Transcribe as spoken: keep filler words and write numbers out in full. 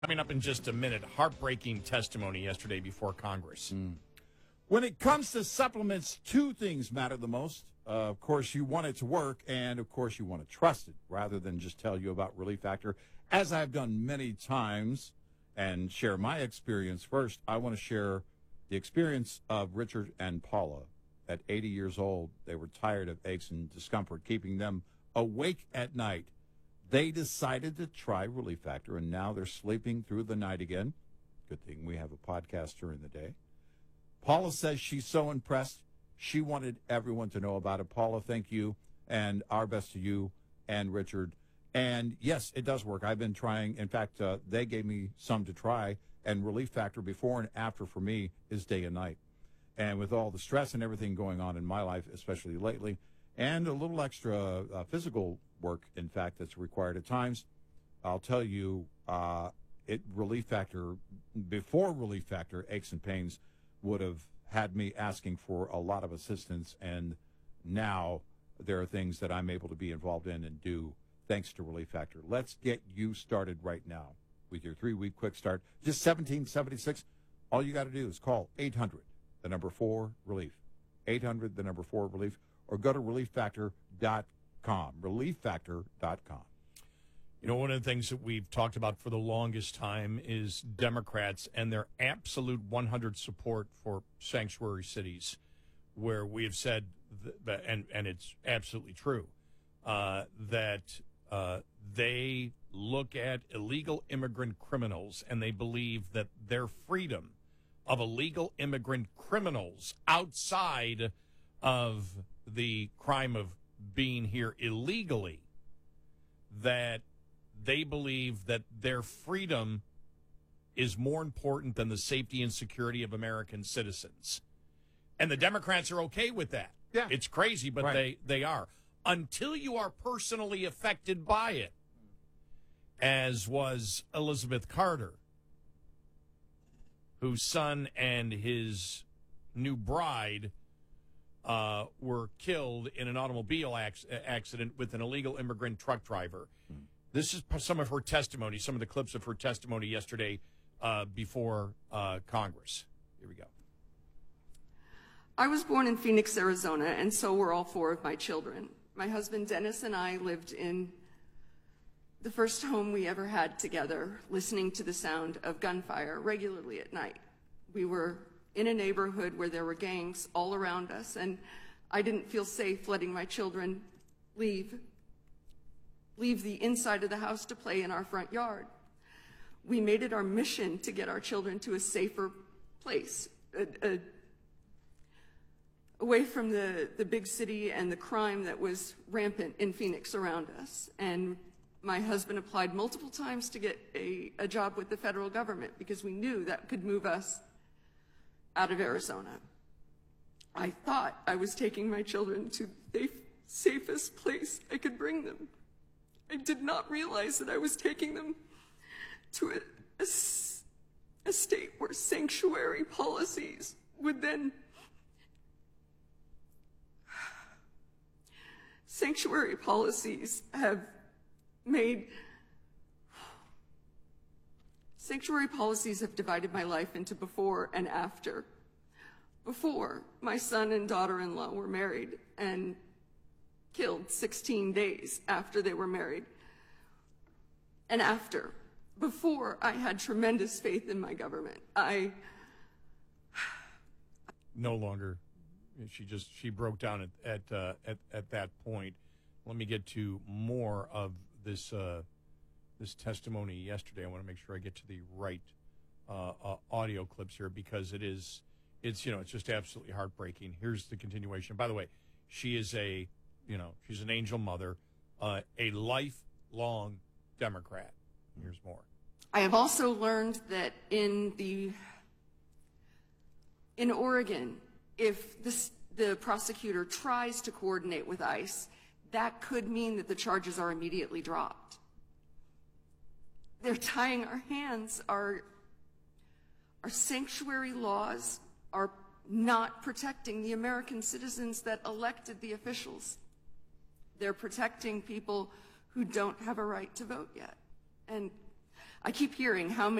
Coming up in just a minute, heartbreaking testimony yesterday before Congress. Mm. When it comes to supplements, two things matter the most. Uh, of course, you want it to work, and of course, you want to trust it rather than just tell you about Relief Factor. As I've done many times and share my experience first, I want to share the experience of Richard and Paula. At eighty years old, they were tired of aches and discomfort, keeping them awake at night. They decided to try Relief Factor, and now they're sleeping through the night again. Good thing we have a podcast during the day. Paula says she's so impressed. She wanted everyone to know about it. Paula, thank you, and our best to you and Richard. And, yes, it does work. I've been trying. In fact, uh, they gave me some to try, and Relief Factor before and after for me is day and night. And with all the stress and everything going on in my life, especially lately, and a little extra uh, physical work, in fact, that's required at times, I'll tell you, uh, it Relief Factor, before Relief Factor, aches and pains would have had me asking for a lot of assistance, and now there are things that I'm able to be involved in and do thanks to Relief Factor. Let's get you started right now with your three-week quick start. Just seventeen seventy-six. All you got to do is call eight hundred, the number four, relief. eight hundred, the number four, relief. Or go to relief factor dot com. relief factor dot com. You know, one of the things that we've talked about for the longest time is Democrats and their absolute one hundred support for sanctuary cities, where we have said, that, and, and it's absolutely true, uh, that uh, they look at illegal immigrant criminals and they believe that their freedom of illegal immigrant criminals outside of the crime of being here illegally, that they believe that their freedom is more important than the safety and security of American citizens. And the Democrats are okay with that. Yeah. It's crazy, but right. they, they are. Until you are personally affected by it, as was Elizabeth Carter, whose son and his new bride uh, were killed in an automobile ac- accident with an illegal immigrant truck driver. Hmm. This is some of her testimony, some of the clips of her testimony yesterday uh, before uh, Congress. Here we go. I was born in Phoenix, Arizona, and so were all four of my children. My husband, Dennis, and I lived in the first home we ever had together, listening to the sound of gunfire regularly at night. We were in a neighborhood where there were gangs all around us, and I didn't feel safe letting my children leave, leave the inside of the house to play in our front yard. We made it our mission to get our children to a safer place, a, a, away from the, the big city and the crime that was rampant in Phoenix around us. And my husband applied multiple times to get a, a job with the federal government because we knew that could move us out of Arizona. I thought I was taking my children to the safest place I could bring them. I did not realize that I was taking them to a, a, a state where sanctuary policies would then Sanctuary policies have made, sanctuary policies have divided my life into before and after. Before, my son and daughter-in-law were married and killed sixteen days after they were married. And after, before, I had tremendous faith in my government. I... No longer. She just she broke down at at, uh, at at that point. Let me get to more of this uh, this testimony yesterday. I want to make sure I get to the right uh, uh, audio clips here because it is it's you know it's just absolutely heartbreaking. Here's the continuation. By the way, she is a you know she's an angel mother, uh, a lifelong Democrat. Here's more. I have also learned that in the in Oregon, if this, the prosecutor tries to coordinate with ICE, that could mean that the charges are immediately dropped. They're tying our hands. Our, our sanctuary laws are not protecting the American citizens that elected the officials. They're protecting people who don't have a right to vote yet. And I keep hearing how many